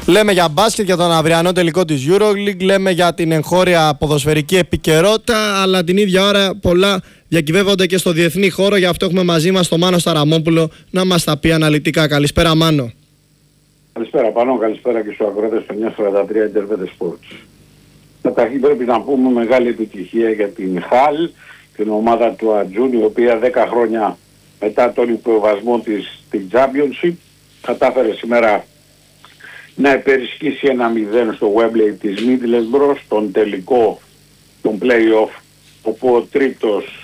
Λέμε για μπάσκετ, για τον αυριανό τελικό της EuroLeague, λέμε για την εγχώρια ποδοσφαιρική επικαιρότητα, αλλά την ίδια ώρα πολλά διακυβεύονται και στο διεθνή χώρο. Γι' αυτό έχουμε μαζί μας τον Μάνο Σταραμόπουλο να μας τα πει αναλυτικά. Καλησπέρα, Μάνο. Καλησπέρα Πανώ, καλησπέρα και στους ακροατές του 943 Intervete Sports. Καταρχήν πρέπει να πούμε μεγάλη επιτυχία για την Χαλ, την ομάδα του Ατζούν, η οποία 10 χρόνια μετά τον υποβασμό της στην Championship κατάφερε σήμερα να υπερισχύσει 1-0 στο Wembley της Middlesbrough στον τελικό των play-off, όπου ο τρίτος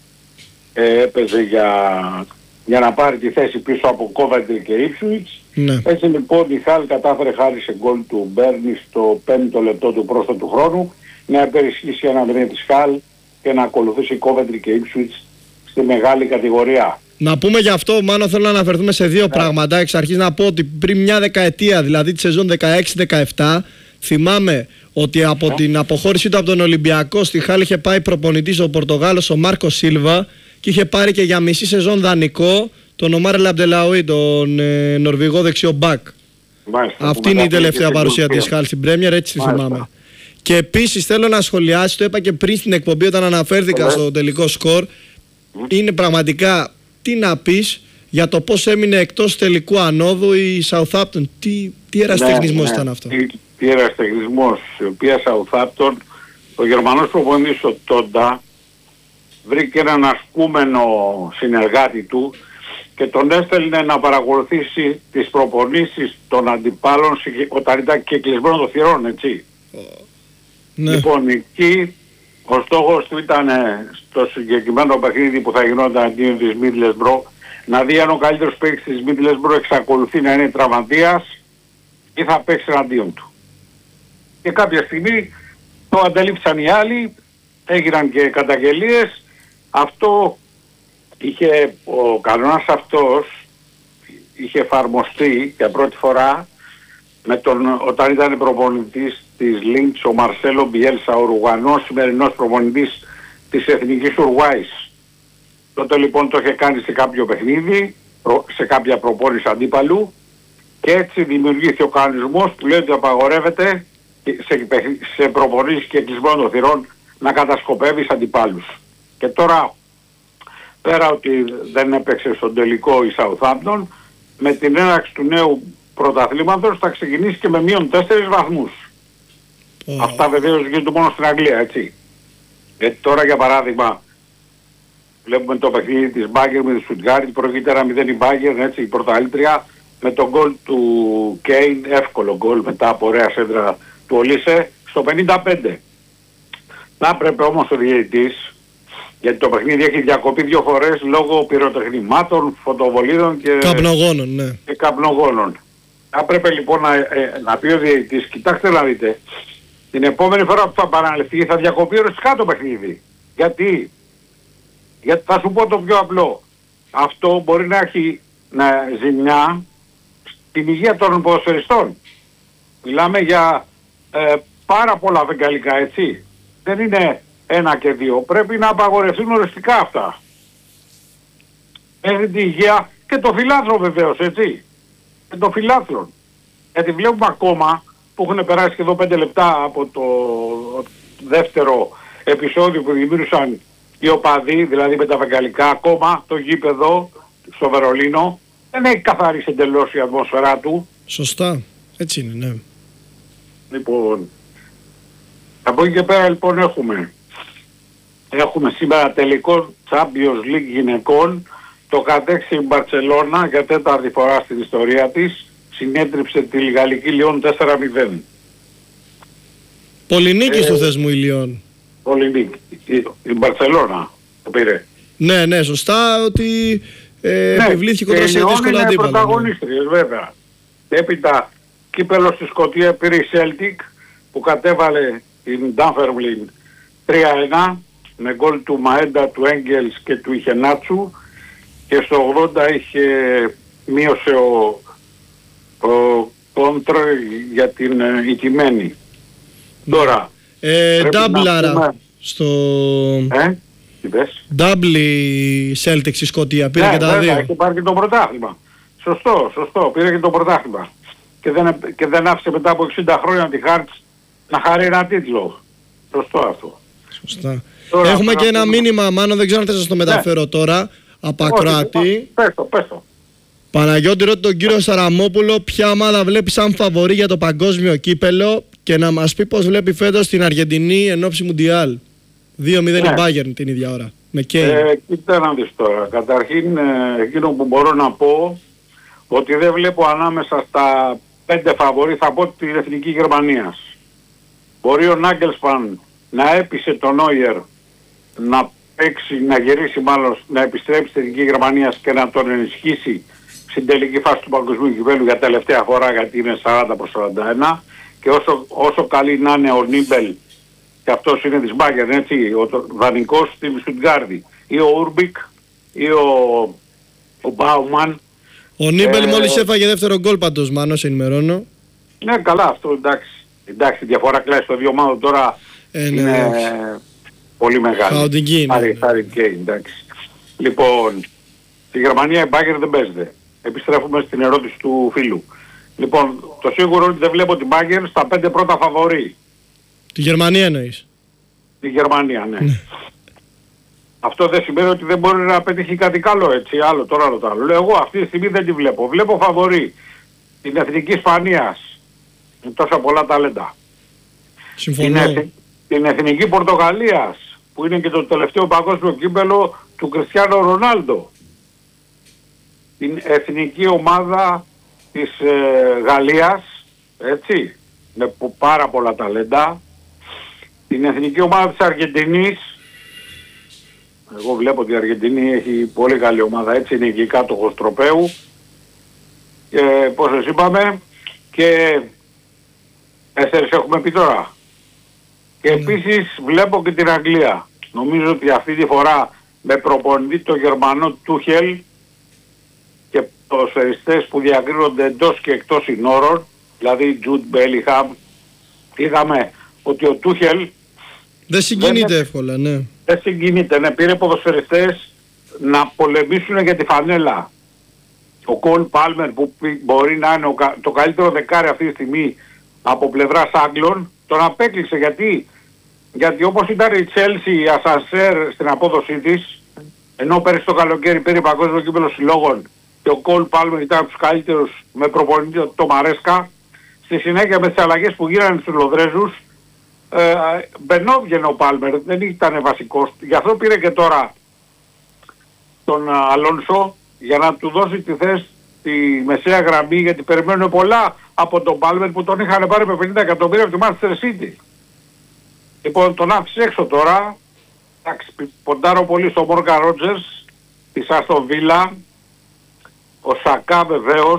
έπαιζε για να πάρει τη θέση πίσω από Coventry και Ipswich. Ναι. Έτσι λοιπόν η Χαλ κατάφερε χάρη σε γκολ του Μπέρνι στο 5ο λεπτό του πρόσθετου χρόνου να υπερισχύσει 1-0 της Χαλ και να ακολουθήσει Coventry και Ipswich στη μεγάλη κατηγορία. Να πούμε γι' αυτό, Μάνο, θέλω να αναφερθούμε σε δύο πράγματα. Εξ αρχής να πω ότι πριν μια δεκαετία, δηλαδή τη σεζόν 16-17, θυμάμαι ότι από την αποχώρησή του από τον Ολυμπιακό στη Χάλ είχε πάει προπονητής ο Πορτογάλος ο Μάρκο Σίλβα και είχε πάρει και για μισή σεζόν δανεικό τον Ομάρ Λαμπτελαούι, τον Νορβηγό δεξιό μπακ. Αυτή είναι η τελευταία παρουσία της Χάλ στην Πρέμιερ, έτσι τη θυμάμαι. Και επίσης θέλω να σχολιάσει, το είπα και πριν στην εκπομπή όταν αναφέρθηκα στο τελικό σκορ, είναι πραγματικά, τι να πεις για το πώς έμεινε εκτός τελικού ανόδου η Southampton. Τι εραστεχνισμός ήταν αυτό. Τι εραστεχνισμός, η οποία Southampton, ο Γερμανός προπονητής ο Τόντα βρήκε έναν ασκούμενο συνεργάτη του και τον έστελνε να παρακολουθήσει τις προπονήσεις των αντιπάλων όταν ήταν και κλεισμένο των θυρών, έτσι. Ναι. Λοιπόν, εκεί ο στόχος του ήταν στο συγκεκριμένο παιχνίδι που θα γινόταν αντίον της Middlesbrough να δει αν ο καλύτερος παίκτης της Middlesbrough εξακολουθεί να είναι τραυματίας ή θα παίξει εναντίον του. Και κάποια στιγμή το αντελήφθησαν οι άλλοι, έγιναν και καταγγελίες. Αυτό ο κανόνας αυτός είχε εφαρμοστεί για πρώτη φορά όταν ήταν προπονητής της Λίνξ ο Μαρσέλο Μπιέλσα, ο Ουρουγανός σημερινός προπονητής της Εθνικής Ουρουάης. Τότε λοιπόν το είχε κάνει σε κάποιο παιχνίδι, σε κάποια προπόνηση αντίπαλου, και έτσι δημιουργήθηκε ο κανονισμός που λέει ότι απαγορεύεται σε προπονήσεις και κλεισμένο των θυρών να κατασκοπεύεις αντιπάλους. Και τώρα, πέρα ότι δεν έπαιξε στον τελικό η Southampton, με την έναρξη του νέου πρωταθλήματος θα ξεκινήσει και με μείον 4 βαθμούς. Αυτά βεβαίως γίνονται μόνο στην Αγγλία, έτσι. Γιατί τώρα για παράδειγμα βλέπουμε το παιχνίδι της Bayern με τη Stuttgart, προηγείται 1-0 η Bayern, έτσι, η πρωταθλήτρια, με τον γκολ του Kane, εύκολο γκολ μετά από ωραία σέντρα του Ολίσε, στο 55. Να έπρεπε όμως ο διαιτητής, γιατί το παιχνίδι έχει διακοπεί 2 φορές λόγω πυροτεχνημάτων, φωτοβολίδων και καπνογόνων, ναι. Και καπνογόνων. Θα έπρεπε λοιπόν να πει ο διαιτητής, κοιτάξτε να δείτε, την επόμενη φορά που θα επαναληφθεί θα διακοπεί οριστικά το παιχνίδι. Γιατί θα σου πω το πιο απλό. Αυτό μπορεί να έχει ζημιά στην υγεία των ποδοσφαιριστών. Μιλάμε για πάρα πολλά βεγγαλικά, έτσι. Δεν είναι 1 και 2. Πρέπει να απαγορευτούν οριστικά αυτά. Έχει την υγεία και το φιλάθλο βεβαίως, έτσι. Και το φιλάθλο. Γιατί βλέπουμε ακόμα που έχουν περάσει και εδώ 5 λεπτά από το δεύτερο επεισόδιο που δημιούργησαν οι οπαδοί, δηλαδή με τα βεγγαλικά, ακόμα το γήπεδο στο Βερολίνο δεν έχει καθαρίσει εντελώς η ατμόσφαιρά του. Σωστά. Έτσι είναι, ναι. Λοιπόν, από εκεί και πέρα λοιπόν έχουμε σήμερα τελικό Champions League γυναικών. Το κατέξει η Μπαρτσελώνα για 4η φορά στην ιστορία της. Συνέτριψε τη γαλλική Λιόν 4-0. Πολυνίκη του θεσμού η Λιόν. Πολυνίκη. Η Μπαρτσελώνα το πήρε. Ναι, σωστά, ότι επιβλήθηκε κοντά σε δύσκολα αντίπαλα. Είναι πρωταγωνίστριες, βέβαια. Έπειτα κύπελλο στη Σκωτία πήρε η Celtic που κατέβαλε την Dunfermline 3-1 με γκολ του Μαέντα, του Έγγελς και του Ιχενάτσου, και στο 80 μείωσε ο Κόντρ για την ηττημένη. Τώρα ντάμπλαρα στο τι πες? Ντάμπλη Celtic στη Σκωτία, πήρε και τα δύο. Έχει πάρει και το πρωτάθλημα. Σωστό, πήρε και το πρωτάθλημα. και δεν άφησε μετά από 60 χρόνια τη Χάρτς να χαρεί ένα τίτλο. Σωστό αυτό. Σωστά. Έχουμε και ένα μήνυμα, Μάνο, δεν ξέρω αν θες να σας το μεταφέρω τώρα, από ακροατή. Πες το. Παναγιώτη ρωτή τον κύριο Σαραμόπουλο ποια ομάδα βλέπει σαν φαβορί για το παγκόσμιο κύπελο και να μας πει πώς βλέπει φέτος την Αργεντινή εν ώψη Μουντιάλ. 2-0 η Bayern την ίδια ώρα. Με κοίτα να δεις τώρα. Καταρχήν εκείνο που μπορώ να πω ότι δεν βλέπω ανάμεσα στα 5 φαβορί, θα πω την Εθνική Γερμανίας. Μπορεί ο Νάγκελσμαν να έπεισε τον Νόιερ να παίξει, να γυρίσει μάλλον, να επιστρέψει στην Εθνική Γερμανίας και να τον ενισχύσει στην τελική φάση του παγκοσμίου κυπέλλου για τελευταία φορά, γιατί είναι 40-41, και όσο καλή να είναι ο Νίμπελ, και αυτός είναι της Bayern, έτσι, ο δανεικός στην Στουτγκάρδη, ή ο Ούρμπικ ή ο Μπάουμαν. Ο Νίμπελ μόλις έφαγε δεύτερο γκολ πάντως, Μάνο, σε ενημερώνω. Ναι, καλά, αυτό εντάξει, η διαφορά κλάσει στο δύο ομάδων τώρα είναι πολύ μεγάλη. Χαοτική είναι. Εντάξει. Λοιπόν, στη Γερμανία η Bayern δεν παίζεται. Επιστρέφουμε στην ερώτηση του φίλου. Λοιπόν, το σίγουρο είναι ότι δεν βλέπω την Bayern στα 5 πρώτα φαβορί. Τη Γερμανία εννοείς? Τη Γερμανία, ναι. Αυτό δεν σημαίνει ότι δεν μπορεί να πετύχει κάτι καλό, έτσι, άλλο τώρα το άλλο. Λέω εγώ αυτή τη στιγμή δεν τη βλέπω. Βλέπω φαβορί την Εθνική Ισπανίας, με τόσα πολλά ταλέντα. Συμφωνώ. Την Εθνική Πορτογαλίας, που είναι και το τελευταίο παγκόσμιο κύπελλο του Κριστιάνο Ρονάλντο. Την εθνική ομάδα της Γαλλίας, έτσι, με πάρα πολλά ταλέντα. Την εθνική ομάδα της Αργεντινής. Εγώ βλέπω ότι η Αργεντινή έχει πολύ καλή ομάδα, έτσι, είναι εκεί κάτοχος τροπαίου. Πώς σας είπαμε, και 4 έχουμε πει τώρα. Και επίσης βλέπω και την Αγγλία. Νομίζω ότι αυτή τη φορά με προπονητή το Γερμανό Τούχελ και ποδοσφαιριστές που διακρίνονται εντός και εκτός συνόρων, δηλαδή Τζουντ Μπέλιχαμ, είδαμε ότι ο Τούχελ δεν συγκινείται εύκολα, ναι. Δεν συγκινείται, ναι. Πήρε ποδοσφαιριστές να πολεμήσουν για τη φανέλα. Ο Κολ Πάλμερ, που μπορεί να είναι το καλύτερο δεκάρι αυτή τη στιγμή από πλευράς Άγγλων, τον απέκλεισε. Γιατί όπως ήταν η Chelsea ασανσέρ στην απόδοσή της, ενώ πέρυσι το καλοκαίρι πήρε παγκόσμιο κύπελλο συλλόγων και ο Κολ Πάλμερ ήταν από τους καλύτερους με προπονητή το Μαρέσκα, στη συνέχεια με τις αλλαγές που γίνανε στους Λονδρέζους, μπαινόβγαινε ο Πάλμερ, δεν ήταν βασικός. Γι' αυτό πήρε και τώρα τον Αλόνσο, για να του δώσει τη θέση στη μεσαία γραμμή, γιατί περιμένουν πολλά από τον Πάλμερ που τον είχαν πάρει με 50 εκατομμύρια από τη Manchester City. Λοιπόν, τον άφησε έξω τώρα. Εντάξει, ποντάρω πολύ στον Μόργκαν Ρότζερς της Άστον Βίλα, ο Σακά βεβαίως,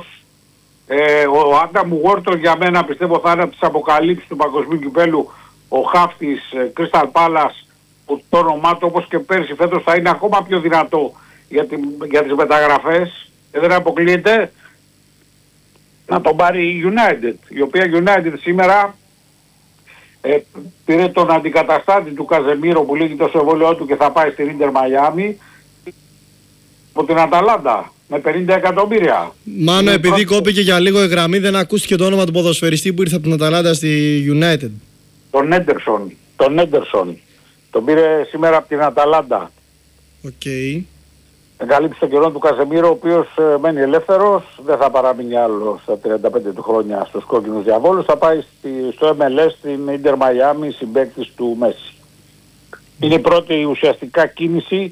ο Άνταμ Γουόρτον για μένα πιστεύω θα είναι από τις αποκαλύψεις του παγκοσμίου κυπέλλου, ο χαφ της Crystal Palace, που το όνομά του όπως και πέρσι φέτος θα είναι ακόμα πιο δυνατό για τις μεταγραφές, δεν αποκλείεται να τον πάρει η United, η οποία United σήμερα πήρε τον αντικαταστάτη του Καζεμίρο που λύγει το συμβόλαιό του και θα πάει στην Ίντερ Μαϊάμι από την Αταλάντα με 50 εκατομμύρια. Μάνο, επειδή κόπηκε για λίγο η γραμμή, δεν ακούστηκε το όνομα του ποδοσφαιριστή που ήρθε από την Αταλάντα στη United. Τον Έντερσον. Τον πήρε σήμερα από την Αταλάντα. Οκ. Εγκαλύψει τον καιρό του Καζεμίρο, ο οποίος μένει ελεύθερος, δεν θα παραμείνει άλλο στα 35 του χρόνια στους κόκκινους διαβόλους, θα πάει στο MLS στην Ίντερ Μαϊάμι, συμπαίκτης του Μέση. Είναι η πρώτη ουσιαστικά κίνηση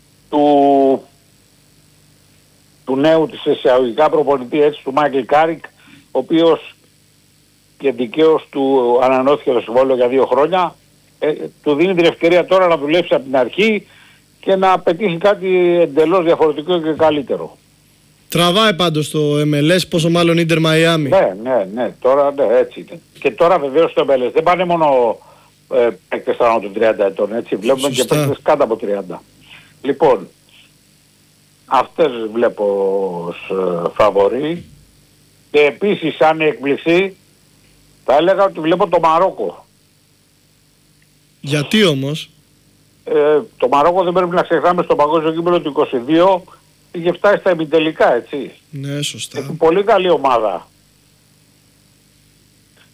του νέου της εισαγωγικά προπονητή, έτσι, του Μάικλ Κάρικ, ο οποίος και δικαίως του ανανεώθηκε το συμβόλαιο για 2 χρόνια. Του δίνει την ευκαιρία τώρα να δουλέψει από την αρχή και να πετύχει κάτι εντελώς διαφορετικό και καλύτερο. Τραβάει πάντως το MLS, πόσο μάλλον Ίντερ Μαϊάμι. Ναι, τώρα ναι, έτσι είναι. Και τώρα βεβαίως το MLS δεν πάνε μόνο παίκτες άνω των 30 ετών, έτσι, βλέπουμε και παίκτες κάτω από 30. Λοιπόν, αυτές βλέπω ως φαβορί, και επίσης σαν έκπληξη θα έλεγα ότι βλέπω το Μαρόκο. Γιατί όμως? Το Μαρόκο δεν πρέπει να ξεχνάμε, στο παγκόσμιο κύπελλο του 22 είχε φτάσει στα ημιτελικά, έτσι. Ναι, σωστά. Έχει πολύ καλή ομάδα.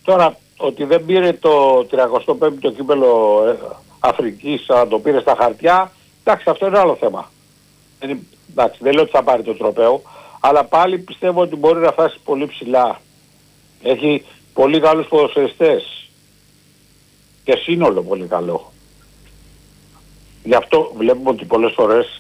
Τώρα, ότι δεν πήρε το 35ο κύπελλο Αφρικής, αλλά το πήρε στα χαρτιά, εντάξει, αυτό είναι άλλο θέμα. Εντάξει, δεν λέω ότι θα πάρει το τροπαίο, αλλά πάλι πιστεύω ότι μπορεί να φτάσει πολύ ψηλά. Έχει πολύ καλούς ποδοσφαιριστές και σύνολο πολύ καλό. Γι' αυτό βλέπουμε ότι πολλές φορές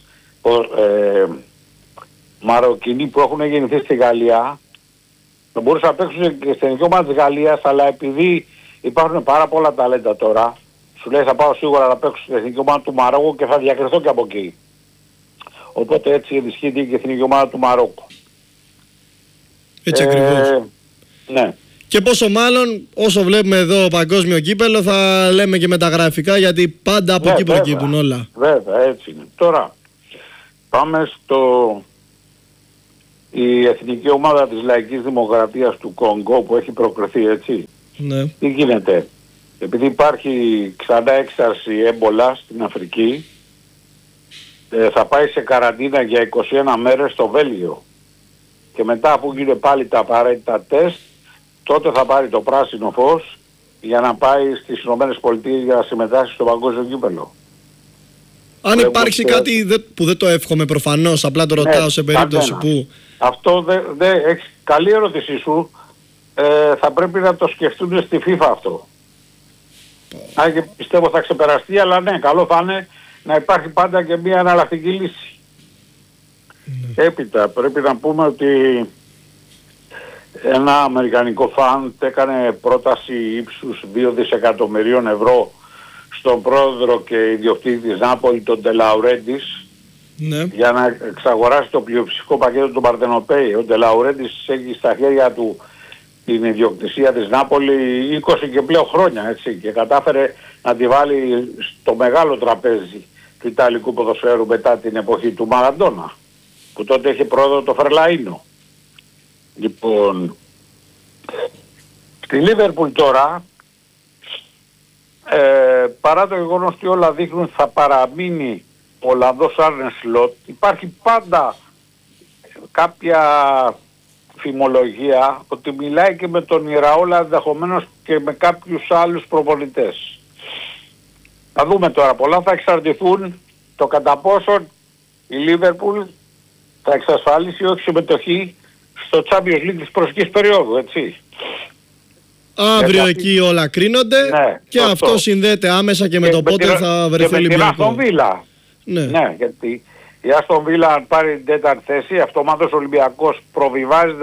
Μαροκινοί που έχουν γεννηθεί στη Γαλλία θα μπορούσαν να παίξουν και στην ομάδα της Γαλλίας, αλλά επειδή υπάρχουν πάρα πολλά ταλέντα τώρα, σου λέει θα πάω σίγουρα να παίξω στην εθνική ομάδα του Μαρόκου και θα διακριθώ και από εκεί. Οπότε έτσι ενισχύεται και η εθνική ομάδα του Μαρόκου. Έτσι ακριβώς. Ναι. Και πόσο μάλλον όσο βλέπουμε εδώ παγκόσμιο κύπελλο θα λέμε και μεταγραφικά, γιατί πάντα από εκεί προκύπτουν όλα. Βέβαια, έτσι είναι. Τώρα πάμε η εθνική ομάδα της Λαϊκής Δημοκρατίας του Κονγκό που έχει προκριθεί, έτσι. Ναι. Τι γίνεται? Επειδή υπάρχει ξανά έξαρση έμπολα στην Αφρική, θα πάει σε καραντίνα για 21 μέρες στο Βέλγιο. Και μετά που γίνονται πάλι τα απαραίτητα τεστ, τότε θα πάρει το πράσινο φως για να πάει στις Ηνωμένες Πολιτείες για να συμμετάσχει στο παγκόσμιο κύπελλο. Αν υπάρξει κάτι που δεν το εύχομαι προφανώς, απλά το ρωτάω σε περίπτωση που... Αυτό έχεις καλή ερώτησή σου, θα πρέπει να το σκεφτούν στη FIFA αυτό. Και πιστεύω θα ξεπεραστεί, αλλά ναι, καλό θα είναι να υπάρχει πάντα και μια εναλλακτική λύση. Έπειτα πρέπει να πούμε ότι ένα αμερικανικό φαντ έκανε πρόταση ύψους 2 δισεκατομμυρίων ευρώ στον πρόεδρο και ιδιοκτήτη της Νάπολη, τον Ντελαουρέντης, για να εξαγοράσει το πλειοψηφικό πακέτο του Παρτενοπέη. Ο Ντελαουρέντης έχει στα χέρια του την ιδιοκτησία της Νάπολη 20 και πλέον χρόνια, έτσι, και κατάφερε να τη βάλει στο μεγάλο τραπέζι του Ιταλικού ποδοσφαίρου μετά την εποχή του Μαραντόνα, που τότε είχε πρόεδρο το Φερλαΐνο. Λοιπόν, στη Λίβερπουλ τώρα, παρά το γεγονός ότι όλα δείχνουν ότι θα παραμείνει ο Ολλανδός Άρνε Σλοτ, υπάρχει πάντα κάποια φημολογία ότι μιλάει και με τον Ιραόλα, ενδεχομένως και με κάποιους άλλους προπονητές. Θα δούμε τώρα, πολλά θα εξαρτηθούν το κατά πόσον η Λίβερπουλ θα εξασφαλίσει όχι συμμετοχή στο Champions League της προσεχής περίοδου, έτσι. Αύριο εκεί όλα κρίνονται, ναι, και αυτό συνδέεται άμεσα και με το πότε θα βρεθεί ο Ολυμπιακός. Και με την Άστον Βίλα. Ναι, γιατί η Άστον Βίλα αν πάρει την τέταρτη θέση, αυτομάτως ο Ολυμπιακός προβιβάζεται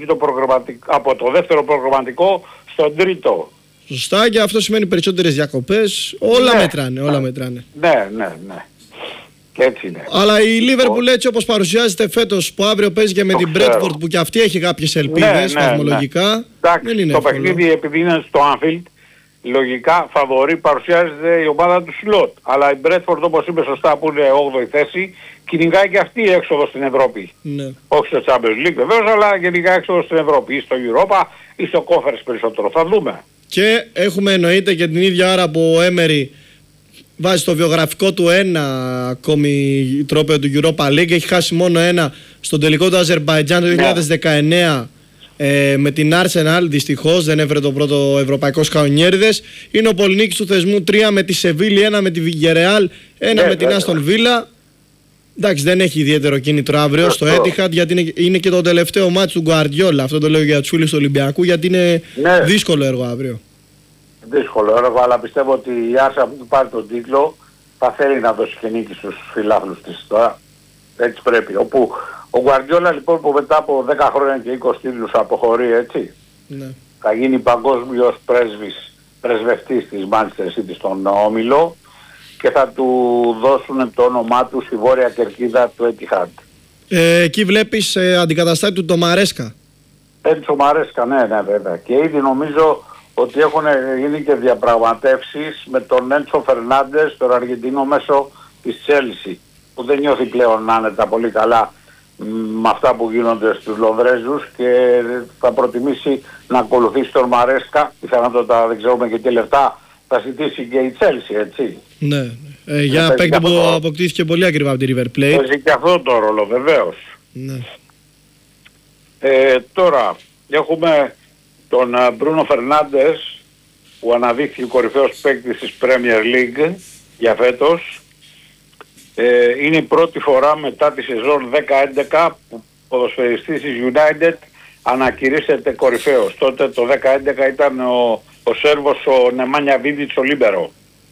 από το δεύτερο προγραμματικό στον τρίτο. Σωστά, και αυτό σημαίνει περισσότερες διακοπές. Όλα μετράνε, όλα μετράνε. Ναι. Και έτσι είναι. Αλλά η Λίβερπουλ έτσι όπως παρουσιάζεται φέτος, που αύριο παίζει και με την Μπρέντφορντ, που και αυτή έχει κάποιες ελπίδες βαθμολογικά, δεν είναι το εύκολο. παιχνίδι, επειδή είναι στο Άνφιλντ, λογικά φαβορί παρουσιάζεται η ομάδα του Σλότ. Αλλά η Μπρέντφορντ, όπως είπε σωστά, που είναι 8η θέση, κυνηγάει και αυτή η έξοδο στην Ευρώπη. Ναι. Όχι στο Champions League βεβαίως, αλλά γενικά έξοδο στην Ευρώπη, ή στο Europa ή στο Conference περισσότερο. Θα δούμε. Και έχουμε εννοείται και την ίδια ώρα που ο Έμερι βάζει στο βιογραφικό του ένα ακόμη τρόπαιο του Europa League. Έχει χάσει μόνο ένα στον τελικό του Αζερμπαϊτζάν το 2019 με την Arsenal. Δυστυχώς δεν έφερε το πρώτο ευρωπαϊκό σκαονιέριδες. Είναι ο πολυνίκης του θεσμού, 3 με τη Σεβίλη, 1 με τη Villarreal, 1 με την Άστον Βίλα. Εντάξει, δεν έχει ιδιαίτερο κίνητρο αύριο στο Etihad, γιατί είναι και το τελευταίο μάτς του Γκουαρδιόλα. Αυτό το λέω για τους φίλους του Ολυμπιακού, γιατί είναι δύσκολο έργο αύριο. Δύσκολο έργο, αλλά πιστεύω ότι η Άρσα που πάρει τον τίτλο θα θέλει να δώσει και νίκη στους φιλάθλους της τώρα. Έτσι πρέπει. Όπου ο Γκουαρδιόλα λοιπόν, που μετά από 10 χρόνια και 20 τίτλους αποχωρεί, έτσι, θα γίνει παγκόσμιος πρεσβευτής της Manchester City στον Όμιλο και θα του δώσουν το όνομά του στη βόρεια κερκίδα του Etihad. Εκεί βλέπεις αντικαταστάτη του το Μαρέσκα. Το Μαρέσκα, ναι βέβαια. Και ήδη νομίζω ότι έχουν γίνει και διαπραγματεύσεις με τον Έντσο Φερνάντες, τον Αργεντινό, μέσω της Chelsea, που δεν νιώθει πλέον άνετα πολύ καλά με αυτά που γίνονται στους Λονδρέζους και θα προτιμήσει να ακολουθήσει τον Μαρέσκα. Πιθανότατα δεν ξέρουμε και τι λεφτά θα ζητήσει και η Chelsea, έτσι. Ναι. Για παίκτη που αποκτήθηκε πολύ ακριβά από τη River Plate. Παίζει και αυτό το ρόλο, βεβαίως. Ναι. Τώρα έχουμε τον Μπρούνο Φερνάντες, που αναδείχθηκε κορυφαίος παίκτης της Premier League για φέτος. Είναι η πρώτη φορά μετά τη σεζόν 10-11 που ποδοσφαιριστής της United ανακηρύσσεται κορυφαίος. Τότε το 10-11 ήταν ο Σέρβος ο Νεμάνια Βίντιτς ο Λίμπερο.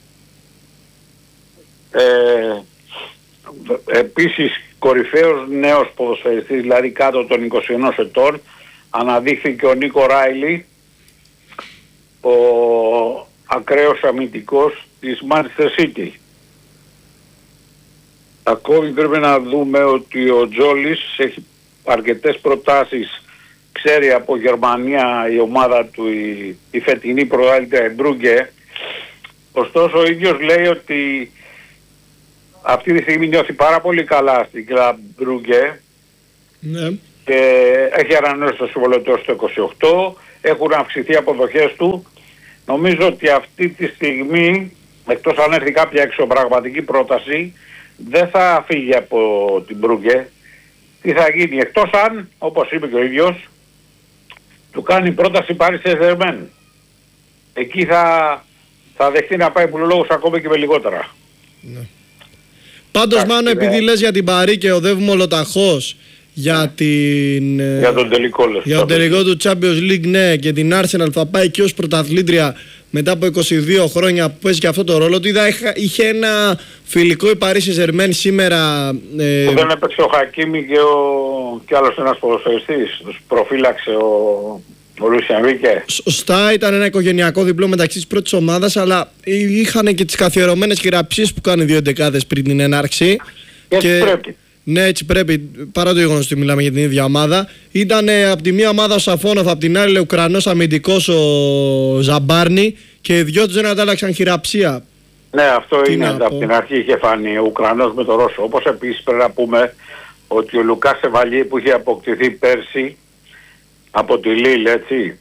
Επίσης κορυφαίος νέος ποδοσφαιριστής, δηλαδή κάτω των 21 ετών, αναδείχθηκε ο Νίκο Ράιλι, ο ακραίος αμυντικός της Manchester City. Ακόμη πρέπει να δούμε ότι ο Τζόλις έχει αρκετές προτάσεις, ξέρει από Γερμανία η ομάδα του, η φετινή πρωταθλήτρια Μπρούγκε. Ωστόσο ο ίδιος λέει ότι αυτή τη στιγμή νιώθει πάρα πολύ καλά στην Κλαμπ Μπρούγκε, Ναι. και έχει ανανεώσει το συμβόλαιο του στο 28, έχουν αυξηθεί οι αποδοχές του. Νομίζω ότι αυτή τη στιγμή, εκτός αν έρθει κάποια εξωπραγματική πρόταση, δεν θα φύγει από την Μπρούγκε. Τι θα γίνει, εκτός αν, όπως είπε και ο ίδιος, του κάνει πρόταση Paris Saint-Germain. Εκεί θα δεχτεί να πάει πουλολόγος ακόμη και με λιγότερα. Ναι. Πάντως, Μάνο, επειδή λες για την Παρί και οδεύουμε ολοταχώς για τον τελικό, λες, για τον τελικό του Champions League, ναι, και την Arsenal θα πάει και ως πρωταθλήτρια μετά από 22 χρόνια που παίζει και αυτό το ρόλο του. Είχε ένα φιλικό η Paris Saint-Germain σήμερα. Που δεν έπαιξε ο Χακίμι και άλλος ένας ποδοσφαιριστής. Τους προφύλαξε ο Λουίς Ενρίκε. Σωστά, ήταν ένα οικογενειακό διπλό μεταξύ της πρώτης ομάδας, αλλά είχαν και τις καθιερωμένες χειραψίες που κάνουν 2 εντεκάδες πριν την έναρξη. Έτσι πρέπει. Ναι, έτσι πρέπει, παρά το γεγονός ότι μιλάμε για την ίδια ομάδα. Ήταν από τη μία ομάδα ο Σαφόνοφ, από την άλλη ο Ουκρανός αμυντικός ο Ζαμπάρνη, και οι δυο τους δεν αντάλλαξαν χειραψία. Ναι, αυτό είναι, από την αρχή είχε φανεί ο Ουκρανός με το Ρώσο. Όπως επίσης πρέπει να πούμε ότι ο Λουκάς Σεβαλιέ, που είχε αποκτηθεί πέρσι από τη Λίλ, έτσι.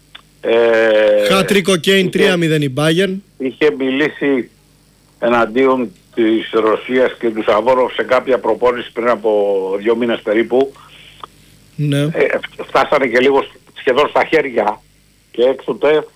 Χατρίκο Κέιν 3-0 η Bayern. Είχε μιλήσει εναντίον της Ρωσίας και του Σαββόροφ σε κάποια προπόνηση πριν από 2 μήνες περίπου. Ναι. Φτάσανε και λίγο σχεδόν στα χέρια, και έκτοτε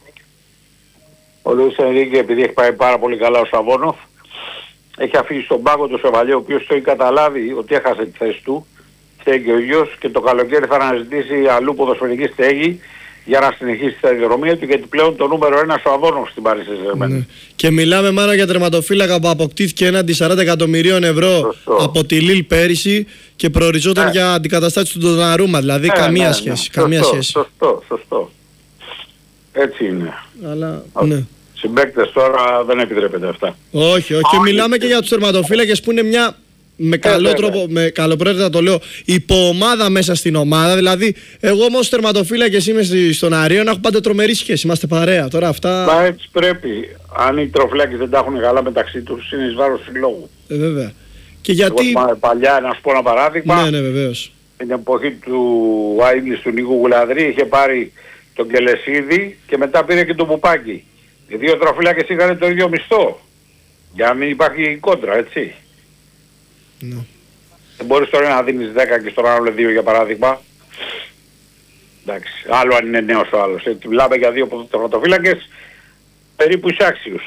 ο Λουίς Ενρίκε, επειδή έχει πάει πάρα πολύ καλά ο Σαββόνοφ, έχει αφήσει στον πάγκο του Σεβαλιέ, ο οποίος το έχει καταλάβει ότι έχασε τη θέση του, φταίει και ο ίδιος, και το καλοκαίρι θα αναζητήσει αλλού ποδοσφαιρική στέγη για να συνεχίσει τη σταδιοδρομία του, γιατί πλέον το νούμερο 1 ο Αβώνος στην Paris Saint-Germain. Ναι. Και μιλάμε μάλλον για τερματοφύλακα που αποκτήθηκε έναντι 40 εκατομμυρίων ευρώ από τη Λίλ πέρυσι και προοριζόταν για αντικαταστάτη του Ντοναρούμα. Δηλαδή καμία σχέση. Καμία σχέση. Σωστό. Έτσι είναι. Αλλά, ναι. Συμπαίκτες τώρα δεν επιτρέπεται αυτά. Όχι. Και μιλάμε και για τους τερματοφύλακες που είναι μια, με καλό τρόπο, με καλοπροαίρετα το λέω, υποομάδα μέσα στην ομάδα. Δηλαδή, εγώ όμως τερματοφύλακες είμαι στον Αρίον, έχω πάντα τρομερή σχέση. Είμαστε παρέα. Τώρα αυτά. Μα έτσι πρέπει. Αν οι τροφλάκες δεν τα έχουν καλά μεταξύ τους, είναι εις βάρος συλλόγου. Βέβαια. Και γιατί. Εγώ παλιά, να σου πω ένα παράδειγμα. Ναι, βεβαίως. Την εποχή του Άιγκλης του Νίκου Γουλαδρή είχε πάρει τον Κελεσίδη και μετά πήρε και τον Πουπάκη. Οι δύο τροφλάκες είχαν το ίδιο μισθό. Για να μην υπάρχει κόντρα, έτσι. Ναι. Δεν μπορείς τώρα να δίνεις 10 και στον άλλο 2 για παράδειγμα. Εντάξει, άλλο αν είναι νέος ο άλλος. Μιλάμε για 2 τερματοφύλακες περίπου εισάξιους.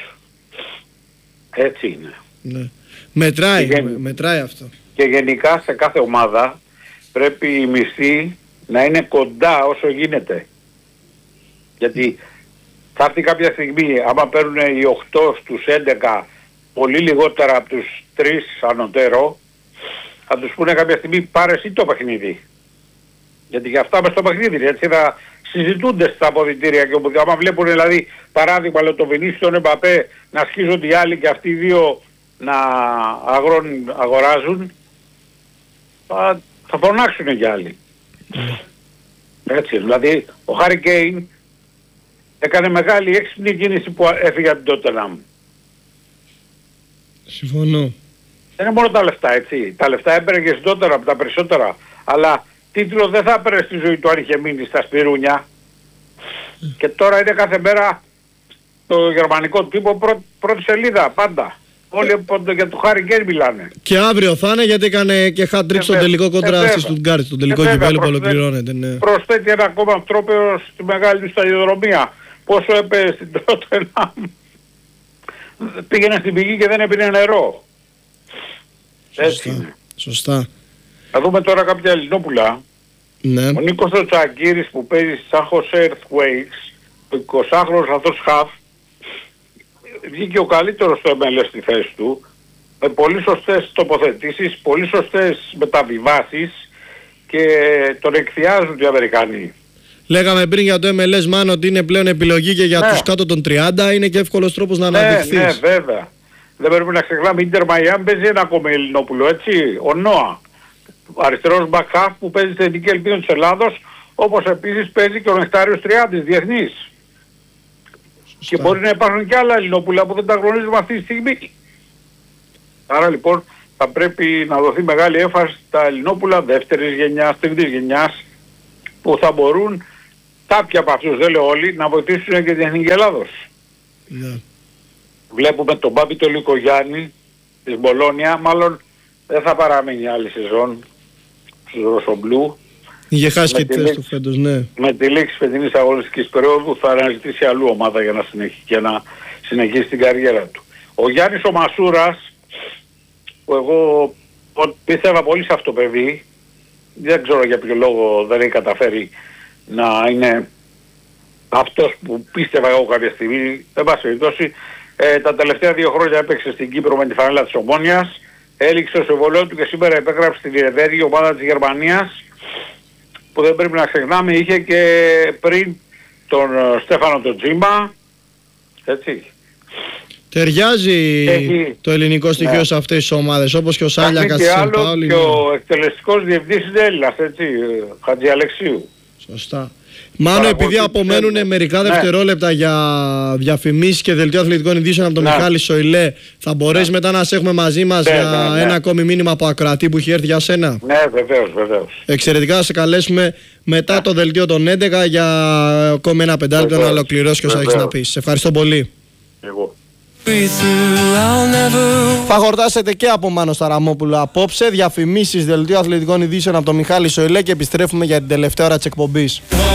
Έτσι είναι. Ναι. Μετράει αυτό. Και γενικά σε κάθε ομάδα πρέπει η μισθή να είναι κοντά όσο γίνεται. Γιατί θα έρθει κάποια στιγμή, άμα παίρνουν οι 8 στους 11 πολύ λιγότερα από τους 3 ανωτέρω, θα τους πούνε κάποια στιγμή πάρε εσύ το παιχνίδι. Γιατί για αυτά μες στο παιχνίδι, έτσι θα συζητούνται στα αποδυτήρια και όπου, άμα βλέπουν δηλαδή παράδειγμα λέει, το Βινίσιο, τον Εμπαπέ να σχίζονται οι άλλοι και αυτοί οι δύο να αγοράζουν, θα φωνάξουν κι άλλοι. Έτσι, δηλαδή ο Χάρι Κέιν έκανε μεγάλη έξυπνη κίνηση που έφυγε από την Τότεναμ. Συμφωνώ. Δεν είναι μόνο τα λεφτά, έτσι. Τα λεφτά έπαιρνε και στην Τότεναμ τα περισσότερα. Αλλά τίτλο δεν θα έπαιρνε στη ζωή του αν είχε μείνει στα σπιρούνια. Και τώρα είναι κάθε μέρα το γερμανικό τύπο πρώτη σελίδα πάντα. Όλοι για το Χάρι Κέιν μιλάνε. Και αύριο θα είναι, γιατί έκανε και hat-trick στο τελικό κόντρα στη Στουτγκάρτ, στον τελικό κυπέλλου που ολοκληρώνεται. Ναι. Προσθέτει ένα ακόμα τρόπαιο στη μεγάλη του σταδιοδρομία. Πόσο έπαιζε στην Τότεναμ. Πήγαινε στην πηγή και δεν έπινε νερό. Έτσι είναι. Σωστά. Θα δούμε τώρα κάποια Ελληνόπουλα. Ναι. Ο Νίκος ο Τσαγκύρης που παίζει σαν Jose Earthquakes, ο 20χρονος αυτός χαφ, βγήκε ο καλύτερος στο MLS στη θέση του, με πολύ σωστές τοποθετήσεις, πολύ σωστές μεταβιβάσεις και τον εκθιάζουν οι Αμερικανοί. Λέγαμε πριν για το MLS, μάλλον ότι είναι πλέον επιλογή και για τους κάτω των 30, είναι και εύκολος τρόπος να αναδειχθείς. Ναι, βέβαια. Δεν πρέπει να ξεχνάμε, Ίντερ Μαϊάμι παίζει ένα ακόμα Ελληνόπουλο, έτσι, ο Νόα. Αριστερός μπακχάφ που παίζει στην Εθνική Ελπίδα της Ελλάδος, όπως επίσης παίζει και ο Νεκτάριος Τριάντης, διεθνής. Και μπορεί να υπάρχουν και άλλα Ελληνόπουλα που δεν τα γνωρίζουμε αυτή τη στιγμή. Άρα λοιπόν θα πρέπει να δοθεί μεγάλη έμφαση στα Ελληνόπουλα δεύτερης γενιάς, τρίτης γενιάς, που θα μπορούν κάποιοι από αυτούς, δεν λέω όλοι, να βοηθήσουν και την Εθνική Ελλάδος. Ναι. Βλέπουμε τον Μπάμπη τον Λυκογιάννη της Μπολόνια, μάλλον δεν θα παραμείνει άλλη σεζόν στους Ρωσομπλού. Είχε χάσει και τη θέση του φέτος, ναι. Με τη λήξη φετινής αγωνιστικής περίοδου θα αναζητήσει αλλού ομάδα για να συνεχίσει την καριέρα του. Ο Γιάννης ο Μασούρας, που εγώ πίστευα πολύ σε αυτό το παιδί, δεν ξέρω για ποιο λόγο δεν έχει καταφέρει να είναι αυτός που πίστευα εγώ κάποια στιγμή. Δεν πάση περιπτώσει, τα τελευταία 2 χρόνια έπαιξε στην Κύπρο με τη φανέλα της Ομόνιας, έληξε το συμβολέο του και σήμερα επέγραψε στη Βιερβέργη, η ομάδα της Γερμανίας, που δεν πρέπει να ξεχνάμε, είχε και πριν τον Στέφανο τον Τζίμα, έτσι. Ταιριάζει το ελληνικό στοιχείο σε αυτές τις ομάδες, όπως και ο Σάλιακας της Σελπάουλη. Και ο εκτελεστικός διευθυντής είναι Έλληνας, έτσι, Χατζιαλεξίου. Σωστά. Μάλλον επειδή απομένουν μερικά δευτερόλεπτα για διαφημίσεις και δελτίο αθλητικών ειδήσεων από τον Μιχάλη Σοηλέ, θα μπορέσει μετά να σε έχουμε μαζί μας για ένα ακόμη μήνυμα από ακροατή που έχει έρθει για σένα? Ναι, βεβαίως. Εξαιρετικά, θα σε καλέσουμε μετά το δελτίο των 11 για ακόμη ένα πεντάλεπτο να ολοκληρώσει και όσα έχεις να πεις. Σε ευχαριστώ πολύ. Εγώ. Θα χορτάσετε και από Μάνο Σταραμόπουλο απόψε. Διαφημίσεις, δελτίο αθλητικών ειδήσεων από τον Μιχάλη Σοηλέ και επιστρέφουμε για την τελευταία ώρα της εκπομπής.